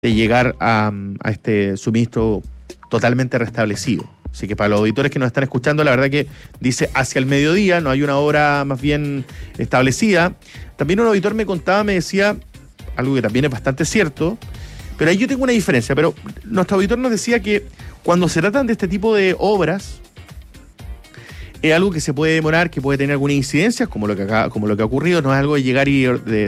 de llegar a este suministro totalmente restablecido. Así que para los auditores que nos están escuchando, la verdad que dice hacia el mediodía, no hay una hora más bien establecida. También un auditor me contaba, me decía, algo que también es bastante cierto, pero ahí yo tengo una diferencia. Pero nuestro auditor nos decía que cuando se tratan de este tipo de obras, es algo que se puede demorar, que puede tener algunas incidencias, como lo que ha ocurrido, no es algo de llegar y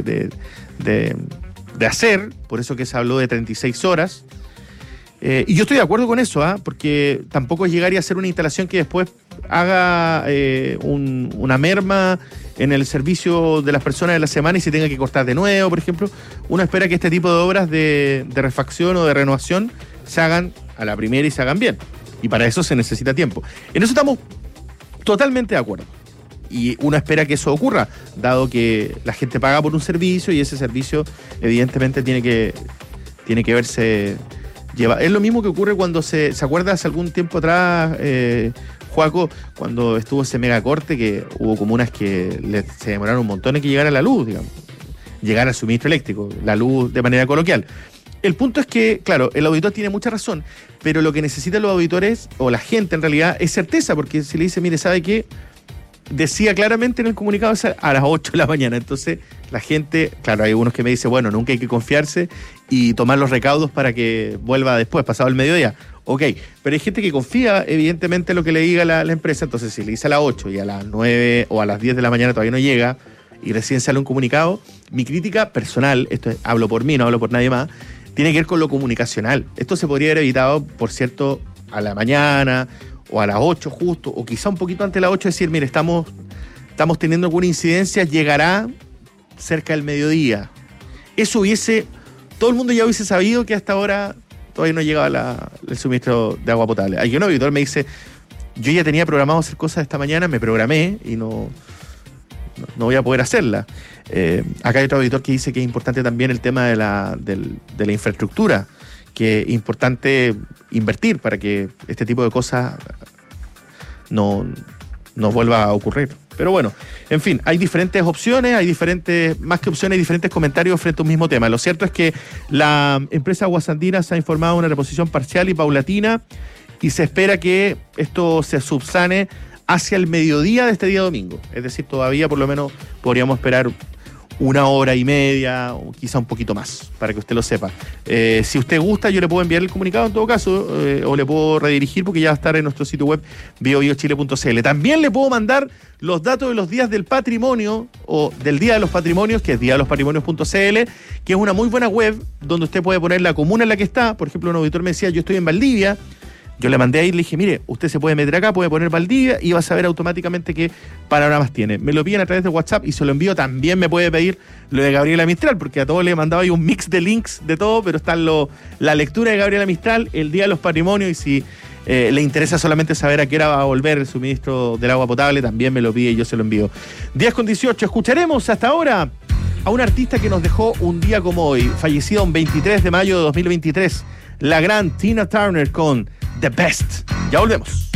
de hacer, por eso que se habló de 36 horas. Y yo estoy de acuerdo con eso, porque tampoco es llegar y hacer una instalación que después haga una merma en el servicio de las personas de la semana y se tenga que cortar de nuevo, por ejemplo. Uno espera que este tipo de obras de refacción o de renovación se hagan a la primera y se hagan bien. Y para eso se necesita tiempo. En eso estamos totalmente de acuerdo. Y uno espera que eso ocurra, dado que la gente paga por un servicio y ese servicio evidentemente tiene que verse... Es lo mismo que ocurre cuando ¿se acuerda hace algún tiempo atrás, Joaco, cuando estuvo ese megacorte, que hubo comunas que se demoraron un montón en que llegara la luz, digamos, llegara al suministro eléctrico, la luz de manera coloquial? El punto es que, claro, el auditor tiene mucha razón, pero lo que necesitan los auditores, o la gente en realidad, es certeza, porque si le dice, mire, ¿sabe qué? Decía claramente en el comunicado a las 8 de la mañana. Entonces la gente, claro, hay unos que me dicen, bueno, nunca hay que confiarse y tomar los recaudos para que vuelva después, pasado el mediodía. Ok, pero hay gente que confía evidentemente en lo que le diga la empresa. Entonces si le dice a las 8 y a las 9 o a las 10 de la mañana todavía no llega y recién sale un comunicado, mi crítica personal, hablo por mí, no hablo por nadie más, tiene que ver con lo comunicacional. Esto se podría haber evitado, por cierto, a la mañana o a las 8 justo, o quizá un poquito antes de las 8, decir, mire, estamos teniendo alguna incidencia, llegará cerca del mediodía. Eso todo el mundo ya hubiese sabido que hasta ahora todavía no llegaba el suministro de agua potable. Hay un auditor me dice, yo ya tenía programado hacer cosas esta mañana, me programé y no voy a poder hacerla. Acá hay otro auditor que dice que es importante también el tema de la infraestructura, que es importante invertir para que este tipo de cosas no vuelva a ocurrir. Pero bueno, en fin, hay diferentes opciones, más que opciones, hay diferentes comentarios frente a un mismo tema. Lo cierto es que la empresa Aguas Andinas ha informado una reposición parcial y paulatina y se espera que esto se subsane hacia el mediodía de este día domingo. Es decir, todavía por lo menos podríamos esperar una hora y media o quizá un poquito más, para que usted lo sepa. Si usted gusta, yo le puedo enviar el comunicado en todo caso, o le puedo redirigir porque ya va a estar en nuestro sitio web biobiochile.cl. También le puedo mandar los datos de los días del patrimonio o del Día de los Patrimonios, que es diadelospatrimonios.cl, que es una muy buena web donde usted puede poner la comuna en la que está. Por ejemplo, un auditor me decía, yo estoy en Valdivia. Yo le mandé ahí y le dije, mire, usted se puede meter acá, puede poner Valdivia y va a saber automáticamente qué panoramas tiene. Me lo piden a través de WhatsApp y se lo envío. También me puede pedir lo de Gabriela Mistral, porque a todos le he mandado ahí un mix de links de todo, pero está la lectura de Gabriela Mistral, el Día de los Patrimonios, y si le interesa solamente saber a qué hora va a volver el suministro del agua potable, también me lo pide y yo se lo envío. 10:18, escucharemos hasta ahora a un artista que nos dejó un día como hoy, fallecido el 23 de mayo de 2023, la gran Tina Turner con The Best. Ya volvemos.